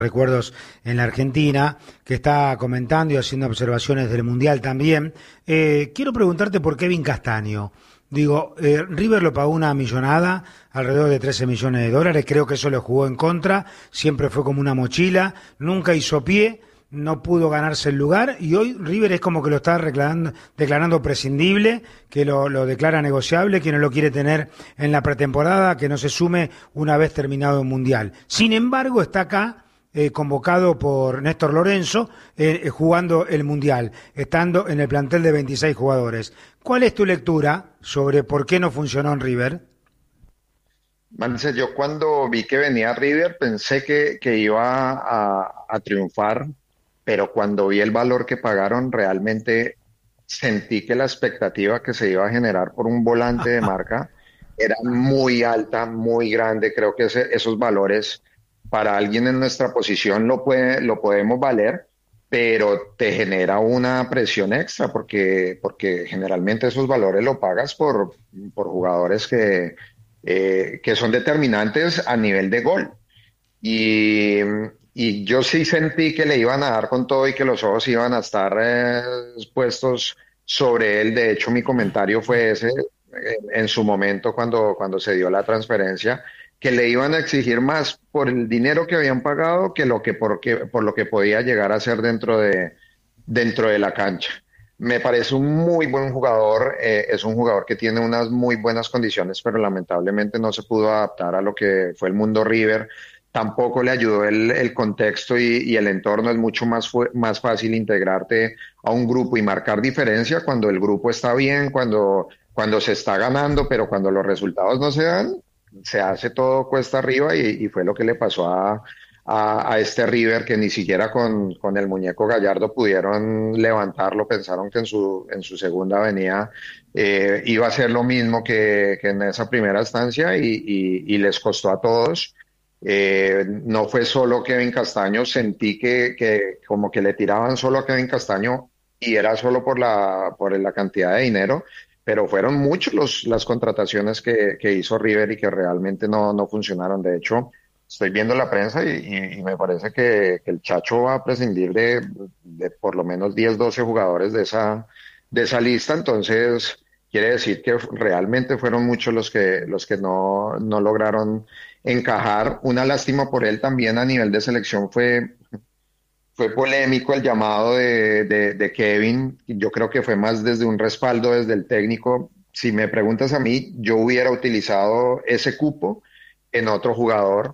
recuerdos en la Argentina, que está comentando y haciendo observaciones del Mundial también. Quiero preguntarte por Kevin Castaño. Digo, River lo pagó una millonada, alrededor de 13 millones de dólares, creo que eso le jugó en contra, siempre fue como una mochila, nunca hizo pie, no pudo ganarse el lugar y hoy River es como que lo está declarando prescindible, que lo declara negociable, que no lo quiere tener en la pretemporada, que no se sume una vez terminado el Mundial. Sin embargo, está acá convocado por Néstor Lorenzo, jugando el Mundial, estando en el plantel de 26 jugadores. ¿Cuál es tu lectura sobre por qué no funcionó en River? Marce, yo cuando vi que venía River pensé que iba a triunfar, pero cuando vi el valor que pagaron, realmente sentí que la expectativa que se iba a generar por un volante de marca era muy alta, muy grande. Creo que esos valores para alguien en nuestra posición lo podemos valer, pero te genera una presión extra porque generalmente esos valores lo pagas por jugadores que son determinantes a nivel de gol. Y, y yo sí sentí que le iban a dar con todo y que los ojos iban a estar puestos sobre él. De hecho, mi comentario fue ese en su momento cuando se dio la transferencia, que le iban a exigir más por el dinero que habían pagado que por lo que podía llegar a ser dentro de la cancha. Me parece un muy buen jugador, es un jugador que tiene unas muy buenas condiciones, pero lamentablemente no se pudo adaptar a lo que fue el mundo River. Tampoco le ayudó el contexto y el entorno. Es mucho más fácil integrarte a un grupo y marcar diferencia cuando el grupo está bien, cuando se está ganando, pero cuando los resultados no se dan, se hace todo cuesta arriba y fue lo que le pasó a este River, que ni siquiera con el muñeco Gallardo pudieron levantarlo. Pensaron que en su segunda venida iba a ser lo mismo que en esa primera estancia y les costó a todos. No fue solo Kevin Castaño, sentí que como que le tiraban solo a Kevin Castaño y era solo por la cantidad de dinero, pero fueron muchos las contrataciones que hizo River y que realmente no funcionaron. De hecho, estoy viendo la prensa y me parece que el Chacho va a prescindir de por lo menos 10 12 jugadores de esa lista. Entonces quiere decir que realmente fueron muchos los que no lograron encajar. Una lástima por él también a nivel de selección. Fue polémico el llamado de Kevin. Yo creo que fue más desde un respaldo desde el técnico. Si me preguntas a mí, yo hubiera utilizado ese cupo en otro jugador.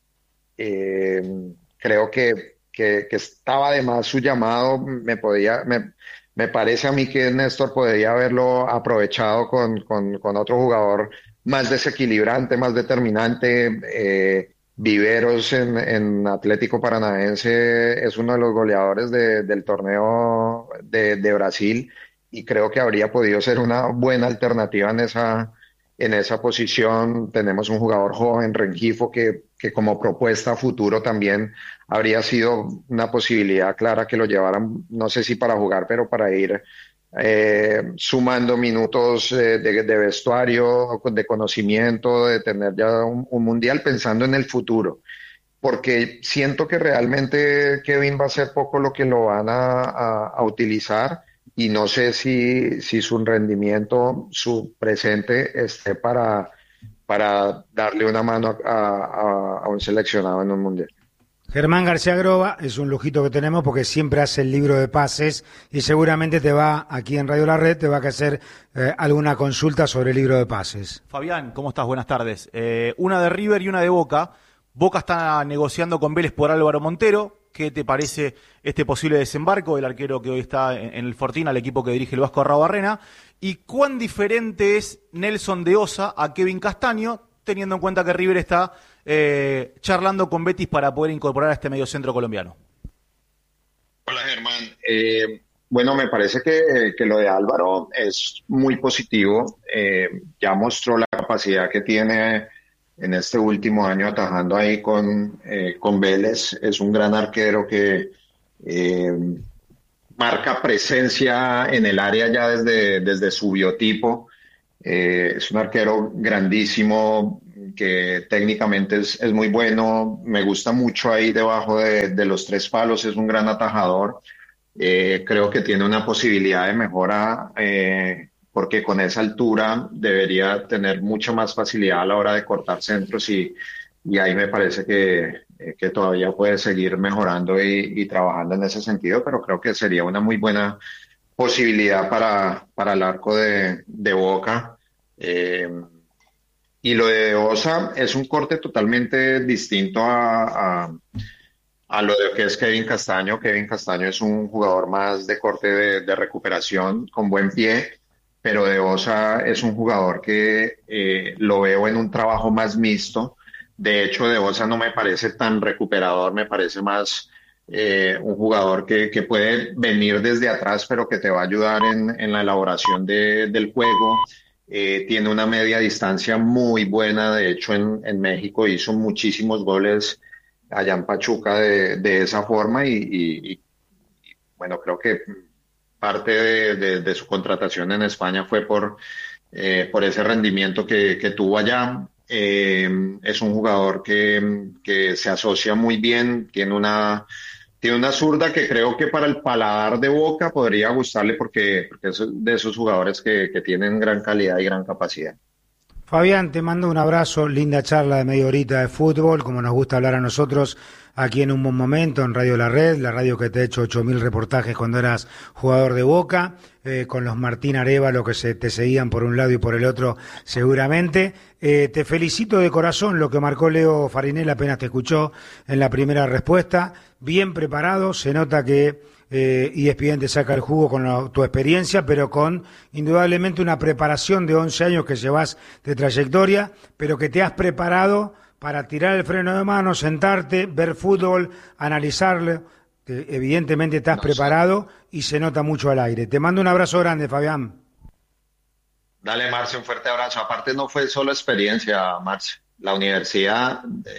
Creo que estaba de más su llamado. Me parece a mí que Néstor podría haberlo aprovechado con otro jugador más desequilibrante, más determinante. Viveros en Atlético Paranaense es uno de los goleadores del torneo de Brasil y creo que habría podido ser una buena alternativa en esa posición. Tenemos un jugador joven, Rengifo, que como propuesta a futuro también habría sido una posibilidad clara que lo llevaran, no sé si para jugar, pero para ir sumando minutos de vestuario, de conocimiento, de tener ya un mundial pensando en el futuro. Porque siento que realmente Kevin va a ser poco lo que lo van a utilizar y no sé si su rendimiento, su presente esté para darle una mano a un seleccionado en un mundial. Germán García Groba es un lujito que tenemos porque siempre hace el libro de pases y seguramente te va, aquí en Radio La Red, te va a hacer alguna consulta sobre el libro de pases. Fabián, ¿cómo estás? Buenas tardes. Una de River y una de Boca. Boca está negociando con Vélez por Álvaro Montero. ¿Qué te parece este posible desembarco del arquero que hoy está en el Fortín, al equipo que dirige el Vasco Arrabarrena? ¿Y cuán diferente es Nelson de Osa a Kevin Castaño, teniendo en cuenta que River está charlando con Betis para poder incorporar a este mediocentro colombiano? Hola, Germán. Bueno, me parece que lo de Álvaro es muy positivo. Ya mostró la capacidad que tiene en este último año atajando ahí con Vélez. Es un gran arquero que marca presencia en el área ya desde su biotipo. Es un arquero grandísimo, que técnicamente es muy bueno. Me gusta mucho ahí debajo de los tres palos, es un gran atajador. Creo que tiene una posibilidad de mejora, porque con esa altura debería tener mucha más facilidad a la hora de cortar centros y ahí me parece que todavía puede seguir mejorando y trabajando en ese sentido, pero creo que sería una muy buena posibilidad para el arco de Boca. Eh, y lo de Osa es un corte totalmente distinto a lo de que es Kevin Castaño. Kevin Castaño es un jugador más de corte de recuperación con buen pie, pero de Osa es un jugador que lo veo en un trabajo más mixto. De hecho, de Osa no me parece tan recuperador, me parece más un jugador que puede venir desde atrás, pero que te va a ayudar en la elaboración del juego. Tiene una media distancia muy buena. De hecho, en México hizo muchísimos goles allá en Pachuca de esa forma y, bueno, creo que parte de su contratación en España fue por ese rendimiento que tuvo allá. Es un jugador que se asocia muy bien, tiene una zurda que creo que para el paladar de Boca podría gustarle porque es de esos jugadores que tienen gran calidad y gran capacidad. Fabián, te mando un abrazo, linda charla de media horita de fútbol, como nos gusta hablar a nosotros aquí en Un Buen Momento, en Radio La Red, la radio que te ha hecho 8.000 reportajes cuando eras jugador de Boca, con los Martín Arévalo que te seguían por un lado y por el otro seguramente. Te felicito de corazón lo que marcó Leo Farinella apenas te escuchó en la primera respuesta, bien preparado, se nota que ESPN te saca el jugo con tu experiencia, pero con indudablemente una preparación de 11 años que llevas de trayectoria, pero que te has preparado para tirar el freno de mano, sentarte, ver fútbol, analizarlo. Evidentemente estás preparado y se nota mucho al aire. Te mando un abrazo grande, Fabián. Dale, Marce, un fuerte abrazo. Aparte no fue solo experiencia, Marce. La universidad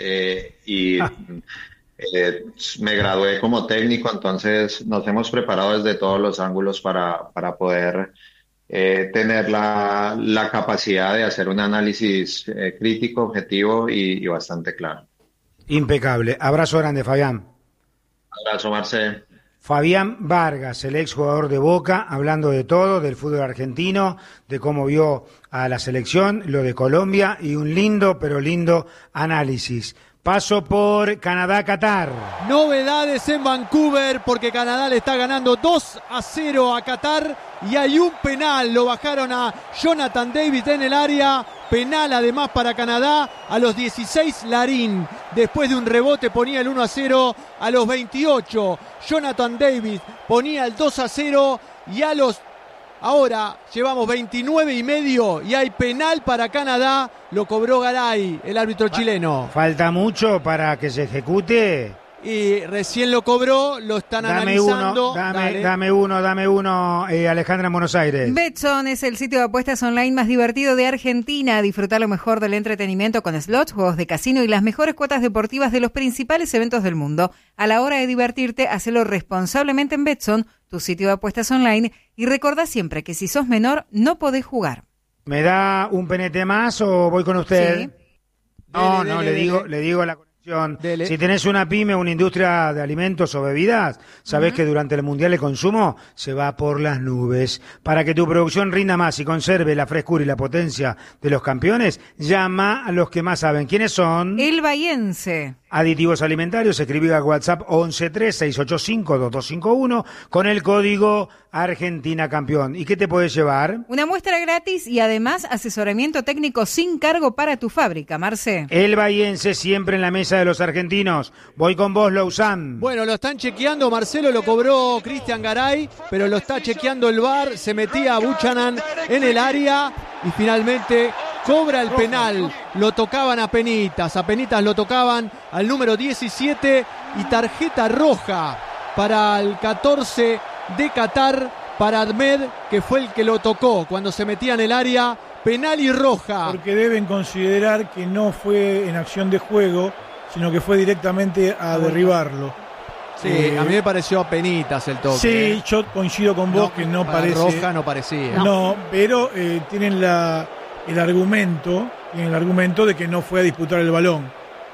me gradué como técnico, entonces nos hemos preparado desde todos los ángulos para poder tener la capacidad de hacer un análisis crítico, objetivo y bastante claro. Impecable. Abrazo grande, Fabián. Abrazo, Marce. Fabián Vargas, el ex jugador de Boca, hablando de todo, del fútbol argentino, de cómo vio a la selección, lo de Colombia y un lindo, pero lindo análisis. Paso por Canadá-Qatar. Novedades en Vancouver porque Canadá le está ganando 2-0 a Qatar y hay un penal. Lo bajaron a Jonathan David en el área. Penal además para Canadá a los 16 Larín. Después de un rebote ponía el 1-0 a los 28. Jonathan David ponía el 2-0 y ahora llevamos 29 y medio y hay penal para Canadá. Lo cobró Garay, el árbitro chileno. ¿Falta mucho para que se ejecute? Y recién lo cobró, lo están analizando. Dame uno, Alejandra en Buenos Aires. Betson es el sitio de apuestas online más divertido de Argentina. Disfruta lo mejor del entretenimiento con slots, juegos de casino y las mejores cuotas deportivas de los principales eventos del mundo. A la hora de divertirte, hacelo responsablemente en Betson, tu sitio de apuestas online. Y recordá siempre que si sos menor, no podés jugar. ¿Me da un penete más o voy con usted? Sí. Le digo a la conexión. Dele. Si tenés una pyme, una industria de alimentos o bebidas, sabés que durante el Mundial el consumo se va por las nubes. Para que tu producción rinda más y conserve la frescura y la potencia de los campeones, llama a los que más saben. ¿Quiénes son? El Bahiense. Aditivos alimentarios, escribí al WhatsApp 1136852251 con el código Argentina Campeón. ¿Y qué te puedes llevar? Una muestra gratis y además asesoramiento técnico sin cargo para tu fábrica, Marce. El Bahiense siempre en la mesa de los argentinos. Voy con vos, Lausanne. Bueno, lo están chequeando, Marcelo, lo cobró Cristian Garay, pero lo está chequeando el VAR, se metía a Buchanan en el área y finalmente cobra el penal. Lo tocaban a Penitas lo tocaban al número 17 y tarjeta roja para el 14 de Qatar, para Ahmed, que fue el que lo tocó cuando se metía en el área. Penal y roja. Porque deben considerar que no fue en acción de juego, sino que fue directamente a derribarlo. Sí, a mí me pareció a Penitas el toque. Sí, yo coincido con vos que no parece. Roja no parecía. No, pero tienen la el argumento de que no fue a disputar el balón.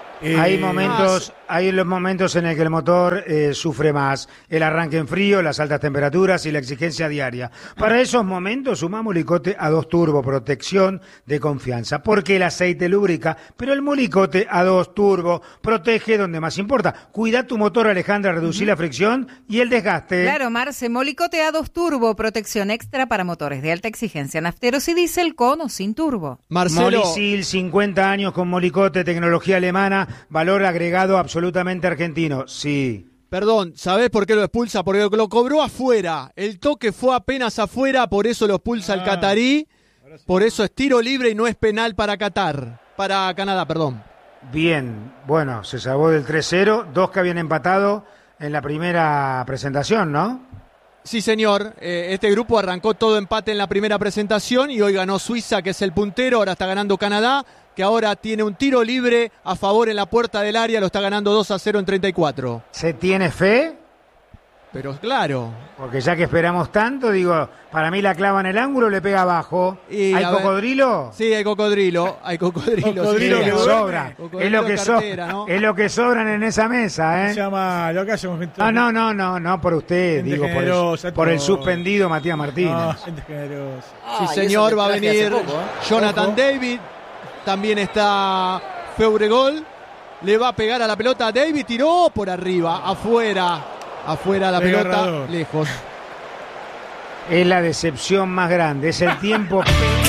Hay los momentos en el que el motor sufre más, el arranque en frío, las altas temperaturas y la exigencia diaria. Para esos momentos suma Molicot A2 Turbo, protección de confianza, porque el aceite lubrica, pero el Molicot A2 Turbo protege donde más importa. Cuida tu motor, Alejandra, reducir la fricción y el desgaste. Claro, Marce, Molicot A2 Turbo, protección extra para motores de alta exigencia, nafteros y diésel con o sin turbo. Marcelo. Molisil, 50 años con Molicot, tecnología alemana, valor agregado absolutamente argentino. Sí. Perdón, ¿sabés por qué lo expulsa? Porque lo cobró afuera. El toque fue apenas afuera, por eso lo expulsa el catarí. Por eso es tiro libre y no es penal para Canadá, perdón. Bien, bueno, se salvó del 3-0, dos que habían empatado en la primera presentación, ¿no? Sí, señor. Este grupo arrancó todo empate en la primera presentación y hoy ganó Suiza, que es el puntero. Ahora está ganando Canadá, que ahora tiene un tiro libre a favor en la puerta del área. Lo está ganando 2-0 en 34. ¿Se tiene fe? Pero claro. Porque ya que esperamos tanto, digo, para mí la clava en el ángulo, le pega abajo. Y, ¿Hay cocodrilo? Sí, hay cocodrilo. Cocodrilo Sí, que sobra. Cocodrilo cartera, ¿no? Es lo que sobran en esa mesa, ¿eh? Se llama, lo que hacemos. No, por usted, Gente digo, generosa, por el todo. suspendido Matías Martínez. No, gente generosa. Sí, señor, va a venir Jonathan David. También está Feuregol. Le va a pegar a la pelota. David tiró por arriba, afuera la pelota, Desgarrador. lejos. Es la decepción más grande, es el tiempo